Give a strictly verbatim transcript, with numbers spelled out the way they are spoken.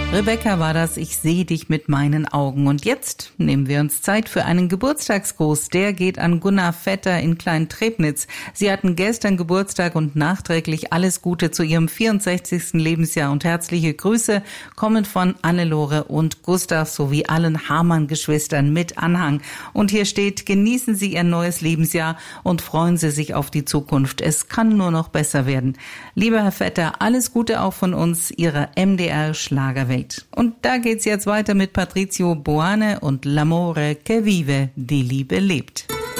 Rebecca war das, ich sehe dich mit meinen Augen. Und jetzt nehmen wir uns Zeit für einen Geburtstagsgruß. Der geht an Gunnar Vetter in Klein-Trebnitz. Sie hatten gestern Geburtstag und nachträglich alles Gute zu ihrem vierundsechzigsten Lebensjahr. Und herzliche Grüße kommen von Annelore und Gustav sowie allen Hamann-Geschwistern mit Anhang. Und hier steht, genießen Sie Ihr neues Lebensjahr und freuen Sie sich auf die Zukunft. Es kann nur noch besser werden. Lieber Herr Vetter, alles Gute auch von uns, Ihre M D R-Schlagerwelt. Und da geht's jetzt weiter mit Patrizio Boane und L'amore che vive, die Liebe lebt.